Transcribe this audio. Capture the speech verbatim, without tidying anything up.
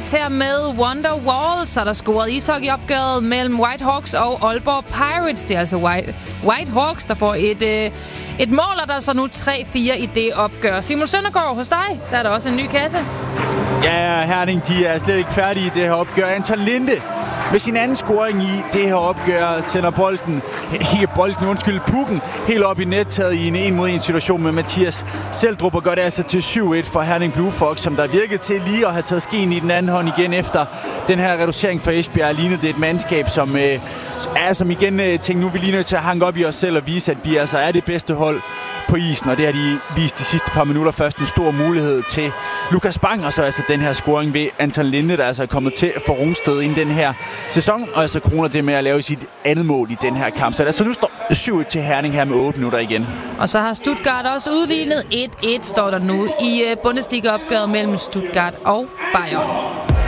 her med Wonderwall, så er der scoret ishockeyopgøret mellem Whitehawks og Aalborg Pirates. Det er altså White, Whitehawks, der får et, øh, et mål, og der er så nu tre fire i det opgør. Simon Søndergaard, hos dig, der er der også en ny kasse. Ja, Herning, de er slet ikke færdige i det her opgør. Anton Linde med sin anden scoring i det her opgør sender bolden, ikke bolden, undskyld, pukken, helt op i nettaget i en en mod en situation med Mathias Seldrup, og gør det altså til syv et for Herning Blue Fox, som der virkede til lige at have taget skeen i den anden hånd igen efter den her reducering for Esbjerg. Lignede det et mandskab, som øh, er som igen øh, tænkte, nu er vi lige nødt til at hanke op i os selv og vise, at vi altså er det bedste hold på isen, og det har de vist de sidste par minutter. Først en stor mulighed til Lukas Bang, og så altså den her scoring ved Anton Linde, der altså er kommet til for Rungsted inden den her sæson, og altså kroner det med at lave sit andet mål i den her kamp. Så altså nu står syv et til Herning her med otte minutter igen. Og så har Stuttgart også udlignet. et et står der nu i Bundesliga-opgøret mellem Stuttgart og Bayern.